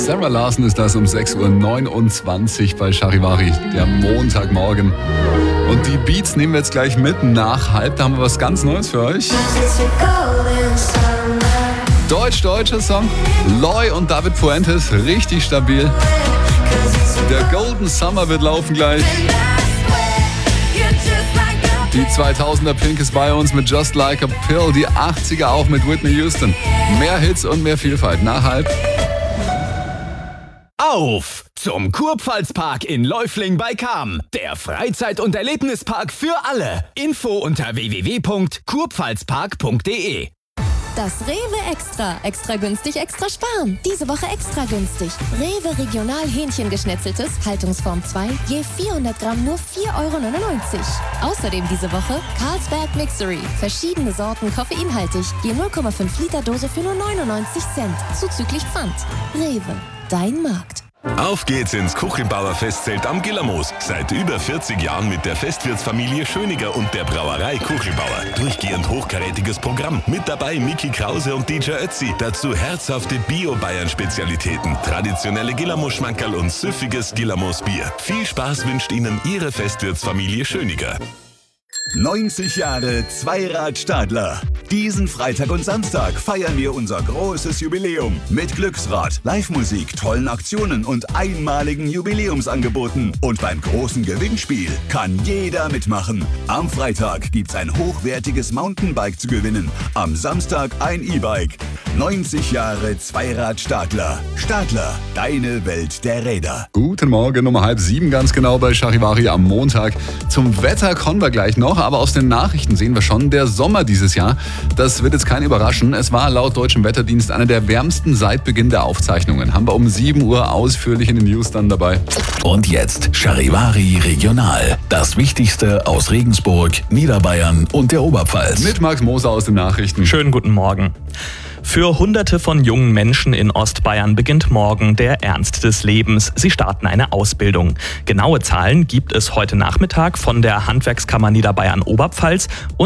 Sarah Larson ist das um 6.29 Uhr bei Charivari, der Montagmorgen. Und die Beats nehmen wir jetzt gleich mit nach halb. Da haben wir was ganz Neues für euch. Deutscher Song. Loy und David Fuentes, richtig stabil. Der Golden Summer wird laufen gleich. Die 2000er Pink ist bei uns mit Just Like a Pill. Die 80er auch mit Whitney Houston. Mehr Hits und mehr Vielfalt nach halb. Auf zum Kurpfalzpark in Läufling bei Cham. Der Freizeit- und Erlebnispark für alle. Info unter www.kurpfalzpark.de. Das Rewe Extra. Extra günstig, extra sparen. Diese Woche extra günstig. Rewe Regional Hähnchengeschnetzeltes, Haltungsform 2, je 400 Gramm nur 4,99 €. Außerdem diese Woche Carlsberg Mixery. Verschiedene Sorten koffeinhaltig, je 0,5 Liter Dose für nur 99 Cent. Zuzüglich Pfand. Rewe, dein Markt. Auf geht's ins Kuchelbauer Festzelt am Gillermoos. Seit über 40 Jahren mit der Festwirtsfamilie Schöniger und der Brauerei Kuchelbauer. Durchgehend hochkarätiges Programm. Mit dabei Micky Krause und DJ Ötzi. Dazu herzhafte Bio-Bayern-Spezialitäten, traditionelle Gillermoos-Schmankerl und süffiges Gillermoos-Bier. Viel Spaß wünscht Ihnen Ihre Festwirtsfamilie Schöniger. 90 Jahre Zweirad Stadler. Diesen Freitag und Samstag feiern wir unser großes Jubiläum mit Glücksrad, Live-Musik, tollen Aktionen und einmaligen Jubiläumsangeboten. Und beim großen Gewinnspiel kann jeder mitmachen. Am Freitag gibt's ein hochwertiges Mountainbike zu gewinnen. Am Samstag ein E-Bike. 90 Jahre Zweirad Stadler. Stadler, deine Welt der Räder. Guten Morgen, um 6:30 ganz genau bei Charivari am Montag. Zum Wetter kommen wir gleich noch, aber aus den Nachrichten sehen wir schon, der Sommer dieses Jahr, das wird jetzt kein Überraschen. Es war laut Deutschem Wetterdienst einer der wärmsten seit Beginn der Aufzeichnungen. Haben wir um 7 Uhr ausführlich in den News dann dabei. Und jetzt Charivari Regional. Das Wichtigste aus Regensburg, Niederbayern und der Oberpfalz. Mit Max Moser aus den Nachrichten. Schönen guten Morgen. Für Hunderte von jungen Menschen in Ostbayern beginnt morgen der Ernst des Lebens. Sie starten eine Ausbildung. Genaue Zahlen gibt es heute Nachmittag von der Handwerkskammer Niederbayern Oberpfalz und